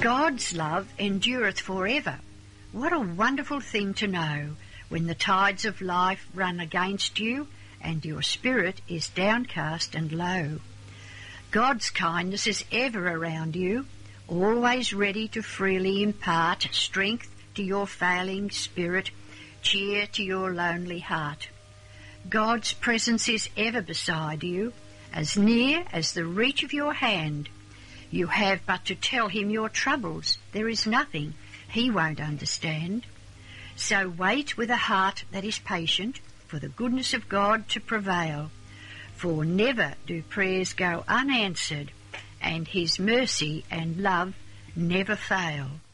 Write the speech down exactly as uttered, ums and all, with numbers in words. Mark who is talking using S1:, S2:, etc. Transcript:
S1: God's love endureth forever. What a wonderful thing to know when the tides of life run against you and your spirit is downcast and low. God's kindness is ever around you, always ready to freely impart strength to your failing spirit, cheer to your lonely heart. God's presence is ever beside you, as near as the reach of your hand. You have but to tell him your troubles. There is nothing he won't understand. So wait with a heart that is patient for the goodness of God to prevail. For never do prayers go unanswered, and his mercy and love never fail.